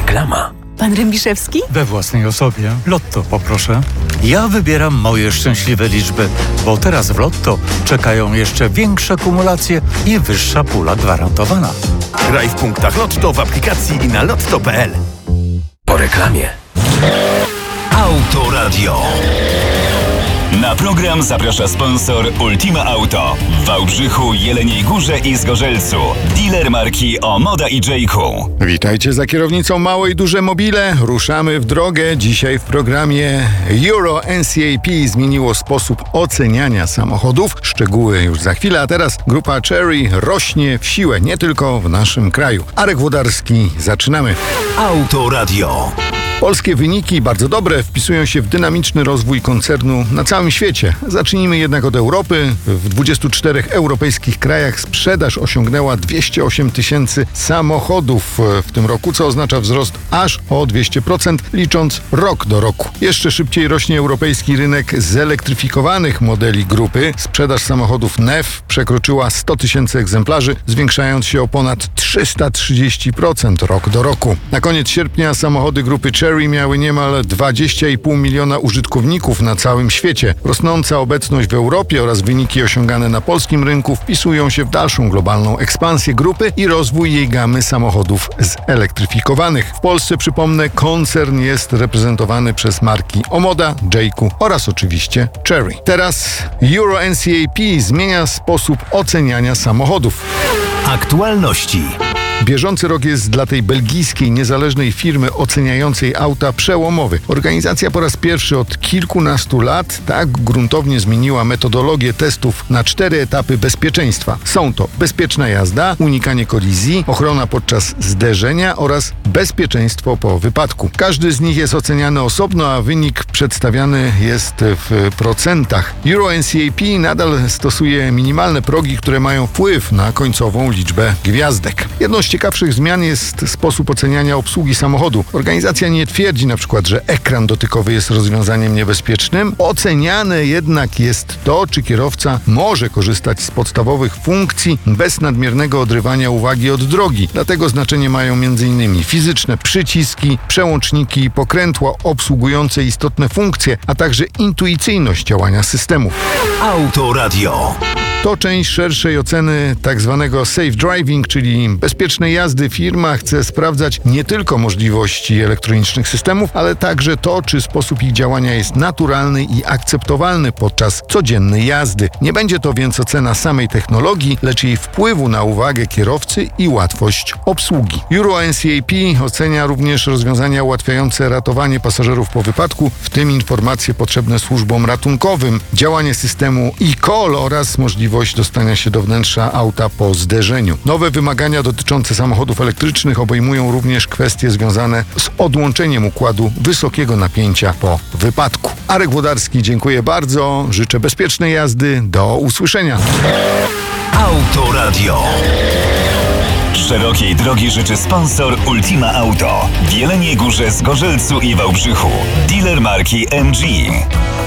Reklama. Pan Rębiszewski? We własnej osobie. Lotto poproszę. Ja wybieram moje szczęśliwe liczby, bo teraz w Lotto czekają jeszcze większe kumulacje i wyższa pula gwarantowana. Graj w punktach Lotto w aplikacji i na lotto.pl. Po reklamie. Autoradio. Na program zaprasza sponsor Ultima Auto w Wałbrzychu, Jeleniej Górze i Zgorzelcu. Dealer marki Omoda i Jayku. Witajcie za kierownicą Małe i Duże Mobile. Ruszamy w drogę. Dzisiaj w programie Euro NCAP zmieniło sposób oceniania samochodów. Szczegóły już za chwilę, a teraz grupa Chery rośnie w siłę, nie tylko w naszym kraju. Arek Włodarski, zaczynamy. Autoradio. Polskie wyniki, bardzo dobre, wpisują się w dynamiczny rozwój koncernu na całym świecie. Zacznijmy jednak od Europy. W 24 europejskich krajach sprzedaż osiągnęła 208 tysięcy samochodów w tym roku, co oznacza wzrost aż o 200%, licząc rok do roku. Jeszcze szybciej rośnie europejski rynek zelektryfikowanych modeli grupy. Sprzedaż samochodów NEV przekroczyła 100 tysięcy egzemplarzy, zwiększając się o ponad 330% rok do roku. Na koniec sierpnia samochody grupy Chery miały niemal 20,5 miliona użytkowników na całym świecie. Rosnąca obecność w Europie oraz wyniki osiągane na polskim rynku wpisują się w dalszą globalną ekspansję grupy i rozwój jej gamy samochodów zelektryfikowanych. W Polsce, przypomnę, koncern jest reprezentowany przez marki Omoda, Jayku oraz oczywiście Chery. Teraz Euro NCAP zmienia sposób oceniania samochodów. Aktualności. Bieżący rok jest dla tej belgijskiej, niezależnej firmy oceniającej auta przełomowy. Organizacja po raz pierwszy od kilkunastu lat tak gruntownie zmieniła metodologię testów na 4 etapy bezpieczeństwa. Są to bezpieczna jazda, unikanie kolizji, ochrona podczas zderzenia oraz bezpieczeństwo po wypadku. Każdy z nich jest oceniany osobno, a wynik przedstawiany jest w procentach. Euro NCAP nadal stosuje minimalne progi, które mają wpływ na końcową liczbę gwiazdek. Jedną z ciekawszych zmian jest sposób oceniania obsługi samochodu. Organizacja nie twierdzi na przykład, że ekran dotykowy jest rozwiązaniem niebezpiecznym. Oceniane jednak jest to, czy kierowca może korzystać z podstawowych funkcji bez nadmiernego odrywania uwagi od drogi. Dlatego znaczenie mają m.in. fizyczne przyciski, przełączniki, pokrętła obsługujące istotne funkcje, a także intuicyjność działania systemów. Autoradio. To część szerszej oceny tzw. safe driving, czyli bezpiecznej jazdy. Firma chce sprawdzać nie tylko możliwości elektronicznych systemów, ale także to, czy sposób ich działania jest naturalny i akceptowalny podczas codziennej jazdy. Nie będzie to więc ocena samej technologii, lecz jej wpływu na uwagę kierowcy i łatwość obsługi. Euro NCAP ocenia również rozwiązania ułatwiające ratowanie pasażerów po wypadku, w tym informacje potrzebne służbom ratunkowym, działanie systemu e-call oraz możliwość dostania się do wnętrza auta po zderzeniu. Nowe wymagania dotyczące samochodów elektrycznych obejmują również kwestie związane z odłączeniem układu wysokiego napięcia po wypadku. Arek Włodarski, dziękuję bardzo. Życzę bezpiecznej jazdy. Do usłyszenia. Autoradio. Szerokiej drogi życzy sponsor Ultima Auto w Jeleniej Górze, Zgorzelcu i Wałbrzychu. Dealer marki MG.